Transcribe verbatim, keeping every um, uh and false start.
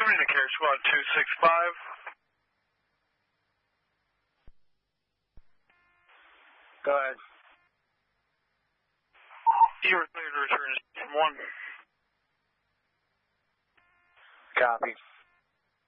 morning to Carrier Squad two six five. Go ahead. You are cleared to return to Station one. Copy.